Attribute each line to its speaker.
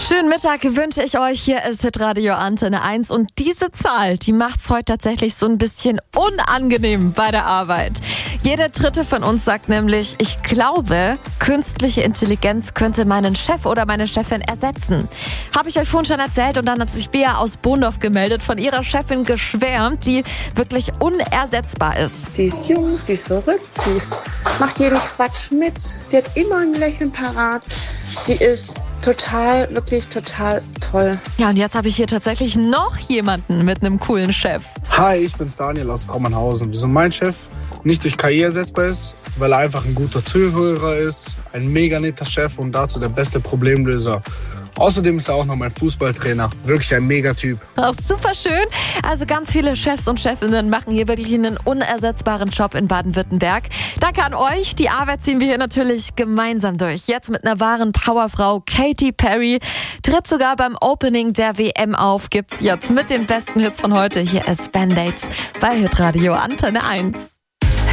Speaker 1: Schönen Mittag wünsche ich euch. Hier ist Hitradio Antenne 1 und diese Zahl, die macht's heute tatsächlich so ein bisschen unangenehm bei der Arbeit. Jeder Dritte von uns sagt nämlich, ich glaube, künstliche Intelligenz könnte meinen Chef oder meine Chefin ersetzen. Habe ich euch vorhin schon erzählt und dann hat sich Bea aus Bohndorf gemeldet, von ihrer Chefin geschwärmt, die wirklich unersetzbar ist.
Speaker 2: Sie ist jung, sie ist verrückt, macht jeden Quatsch mit, sie hat immer ein Lächeln parat, sie ist wirklich total toll.
Speaker 1: Ja, und jetzt habe ich hier tatsächlich noch jemanden mit einem coolen Chef.
Speaker 3: Hi, ich bin's Daniel aus Frauenhausen. Wieso mein Chef nicht durch KI ersetzbar ist? Weil er einfach ein guter Zuhörer ist, ein mega netter Chef und dazu der beste Problemlöser. Außerdem ist er auch noch mein Fußballtrainer. Wirklich ein Megatyp.
Speaker 1: Ach, super schön. Also ganz viele Chefs und Chefinnen machen hier wirklich einen unersetzbaren Job in Baden-Württemberg. Danke an euch. Die Arbeit ziehen wir hier natürlich gemeinsam durch. Jetzt mit einer wahren Powerfrau. Katy Perry tritt sogar beim Opening der WM auf. Gibt's jetzt mit den besten Hits von heute. Hier ist Band-Aids bei Hitradio Antenne 1.